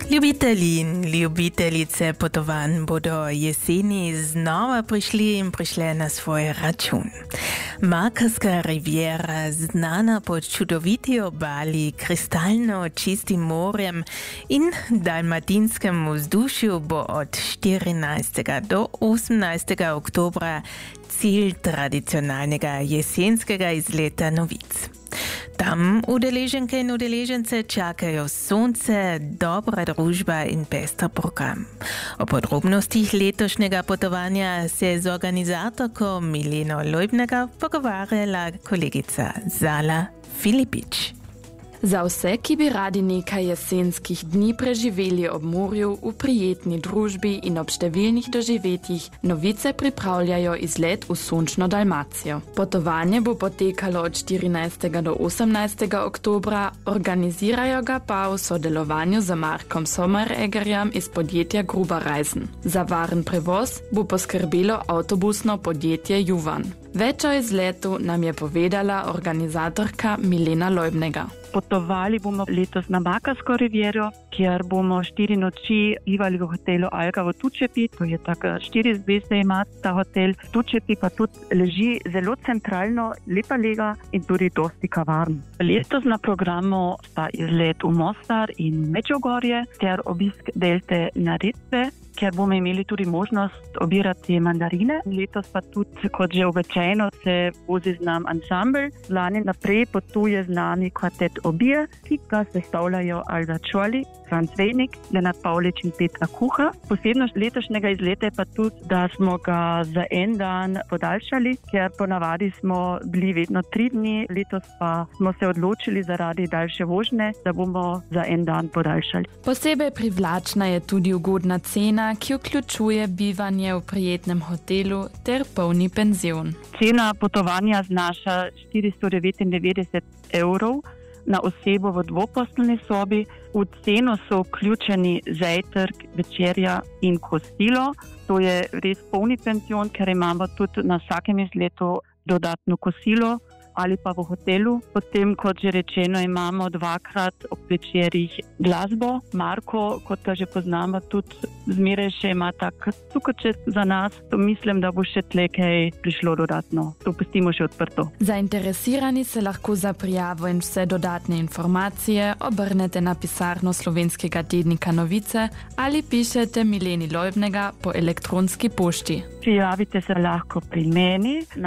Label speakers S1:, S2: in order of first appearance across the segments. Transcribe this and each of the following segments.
S1: Ljubitelji in ljubiteljice potovanj bodo jeseni znova prišli na svoj račun. Makarska riviera, znana po čudoviti obali, kristalno čistim morjem in dalmatinskem vzdušju, bo od 14. do 18. oktobra cilj tradicionalnega jesenskega izleta Novic. Tam udeleženke in udeležence čakajo sonce, dobra družba in pester program. O podrobnostih letošnjega potovanja se je z organizatorko Mileno Lojbnega pogovarjala kolegica Zala Filipič.
S2: Za vse, ki bi radi nekaj jesenskih dni preživeli ob morju, v prijetni družbi in ob številnih doživetjih, Novice pripravljajo izlet v sončno Dalmacijo. Potovanje bo potekalo od 14. do 18. oktobra, organizirajo ga pa v sodelovanju z Markom Sommereggerjem iz podjetja Gruber Reisen. Za varen prevoz bo poskrbelo avtobusno podjetje Juvan. Več o izletu nam je povedala organizatorka Milena Lojbnega.
S3: Potovali bomo letos na Makarsko riviero, kjer bomo 4 noči bivali v hotelu Alga v Tučepi. To je tako 4 zvezde ima ta hotel. Tučepi pa tudi leži zelo centralno, lepa lega in tudi dosti kavarn. Letos na programu sta izlet v Mostar in Medžugorje ter obisk delte Neretve, kjer bomo imeli tudi možnost obirati mandarine. Letos pa tudi, kot že običajno, se vozi z nam ansambl. Lani naprej potuje z nami kvartet Obije, ki ga sestavljajo Alda Čoli, Franz Vejnik, Lenart Pavlič in Petra Kuha. Posebnost letošnjega izleta je pa tudi, da smo ga za en dan podaljšali, ker ponavadi smo bili vedno 3 dni, letos pa smo se odločili zaradi daljše vožnje, da bomo za en dan podaljšali.
S2: Posebej privlačna je tudi ugodna cena, ki vključuje bivanje v prijetnem hotelu ter polni penzion.
S3: Cena potovanja znaša 499 € na osebo v dvoposteljni sobi. V ceno so vključeni zajtrk, večerja in kosilo. To je res polni penzion, ker imamo tudi na vsakem izletu dodatno kosilo ali pa v hotelu. Potem, kot že rečeno, imamo 2-krat ob večerjih glasbo. Marko, kot ga že poznamo, tudi zmeraj še ima tak cukrček za nas. To mislim, da bo še tle kaj prišlo dodatno. To pustimo še odprto.
S2: Zainteresirani se lahko za prijavo in vse dodatne informacije obrnete na pisarno slovenskega tednika Novice ali pišete Mileni Lojbnega po elektronski pošti.
S3: Prijavite se lahko pri meni na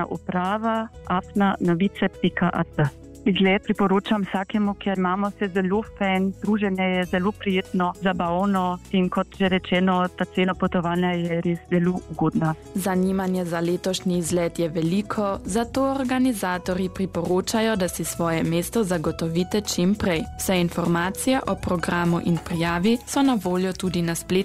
S3: uprava@novice.at. Izlet priporočam vsakemu, ker imamo se zelo fajn, druženje je zelo prijetno, zabavno in kot že rečeno, ta cena potovanja je res zelo ugodna.
S2: Zanimanje za letošnji izlet je veliko, zato organizatorji priporočajo, da si svoje mesto zagotovite čim prej. Vse informacije o programu in prijavi so na voljo tudi na spletni